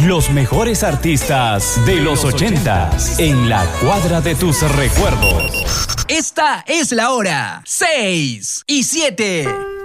Los mejores artistas de los 80s en la cuadra de tus recuerdos. Esta es la hora 6:07.